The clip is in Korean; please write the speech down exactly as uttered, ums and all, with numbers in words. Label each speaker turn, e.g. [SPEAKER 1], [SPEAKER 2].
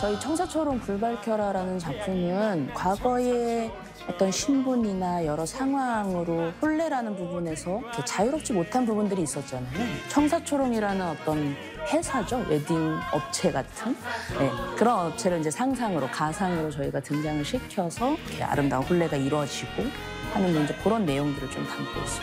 [SPEAKER 1] 저희 청사초롱 불밝혀라라는 작품은 과거의 어떤 신분이나 여러 상황으로 혼례라는 부분에서 이렇게 자유롭지 못한 부분들이 있었잖아요. 청사초롱이라는 어떤 회사죠. 웨딩 업체 같은. 네, 그런 업체를 이제 상상으로, 가상으로 저희가 등장을 시켜서 이렇게 아름다운 혼례가 이루어지고 하는 이제 그런 내용들을 좀 담고 있습니다.